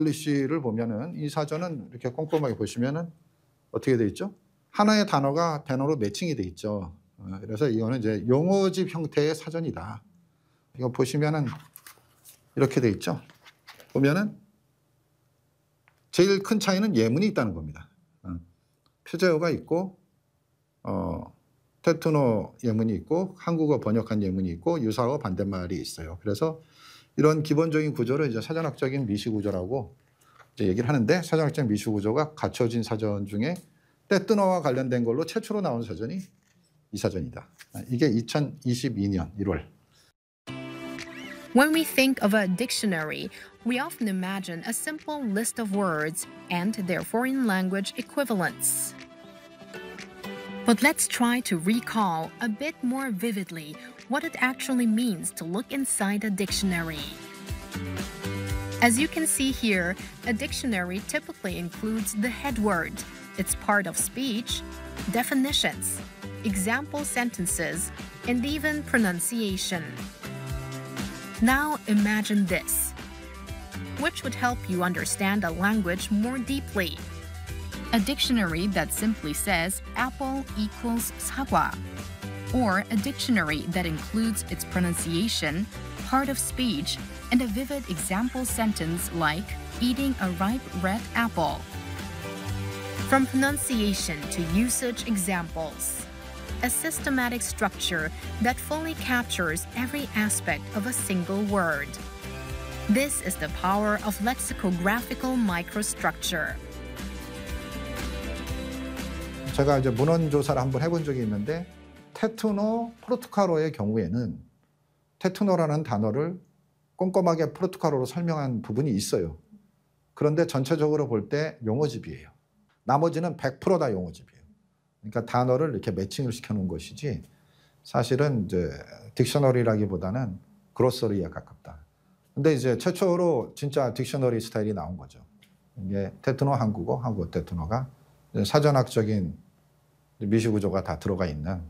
잉글리시를 보면은 이 사전은 이렇게 꼼꼼하게 보시면은 어떻게 돼 있죠? 하나의 단어가 단어로 매칭이 돼 있죠. 그래서 이거는 이제 용어집 형태의 사전이다. 이거 보시면은 이렇게 돼 있죠. 보면은 제일 큰 차이는 예문이 있다는 겁니다. 표제어가 있고 테투노 예문이 있고 한국어 번역한 예문이 있고 유사어 반대말이 있어요. 그래서 이런 기본적인 구조를 이제 사전학적인 미시 구조라고 이제 얘기를 하는데, 사전학적 미시 구조가 갖춰진 사전 중에 떼뜨너와 관련된 걸로 최초로 나온 사전이 이 사전이다. 이게 2022년 1월. When we think of a dictionary, we often imagine a simple list of words and their foreign language equivalents. But let's try to recall a bit more vividly what it actually means to look inside a dictionary. As you can see here, a dictionary typically includes the head word, its part of speech, definitions, example sentences, and even pronunciation. Now imagine this, which would help you understand a language more deeply. A dictionary that simply says apple equals 사과, or a dictionary that includes its pronunciation, part of speech, and a vivid example sentence like eating a ripe red apple. From pronunciation to usage examples, a systematic structure that fully captures every aspect of a single word. This is the power of lexicographical microstructure. 제가 이제 문헌 조사를 한번 해본 적이 있는데, 테투노 포르투갈어의 경우에는 테투노라는 단어를 꼼꼼하게 포르투갈어로 설명한 부분이 있어요. 그런데 전체적으로 볼 때 용어집이에요. 나머지는 100%다 용어집이에요. 그러니까 단어를 이렇게 매칭을 시켜놓은 것이지, 사실은 이제 딕셔너리라기보다는 그로서리에 가깝다. 근데 이제 최초로 진짜 딕셔너리 스타일이 나온 거죠. 이게 테투노 한국어, 한국어 테투노가 사전학적인 미시 구조가 다 들어가 있는.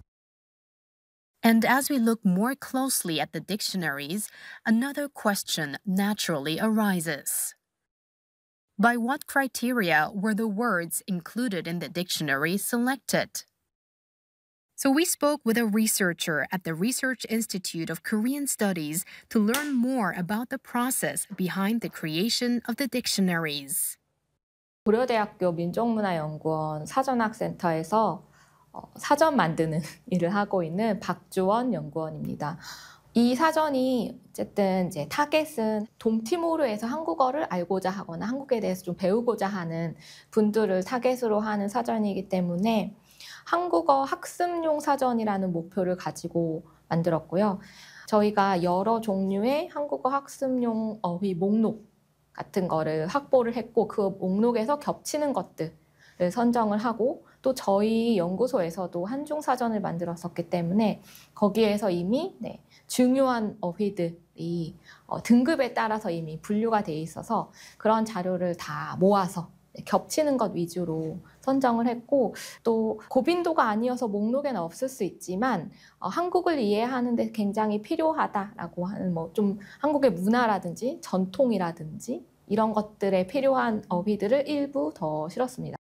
And as we look more closely at the dictionaries, another question naturally arises. By what criteria were the words included in the dictionary selected? So we spoke with a researcher at the Research Institute of Korean Studies to learn more about the process behind the creation of the dictionaries. 고려대학교 민족문화연구원 사전학센터에서 사전 만드는 일을 하고 있는 박주원 연구원입니다. 이 사전이 어쨌든 이제 타겟은 동티모르에서 한국어를 알고자 하거나 한국에 대해서 좀 배우고자 하는 분들을 타겟으로 하는 사전이기 때문에 한국어 학습용 사전이라는 목표를 가지고 만들었고요. 저희가 여러 종류의 한국어 학습용 어휘 목록 같은 거를 확보를 했고, 그 목록에서 겹치는 것들을 선정을 하고, 또 저희 연구소에서도 한중 사전을 만들었었기 때문에 거기에서 이미 중요한 어휘들이 등급에 따라서 이미 분류가 돼 있어서 그런 자료를 다 모아서 겹치는 것 위주로 선정을 했고, 또 고빈도가 아니어서 목록에는 없을 수 있지만 한국을 이해하는 데 굉장히 필요하다라고 하는 좀 한국의 문화라든지 전통이라든지 이런 것들에 필요한 어휘들을 일부 더 실었습니다.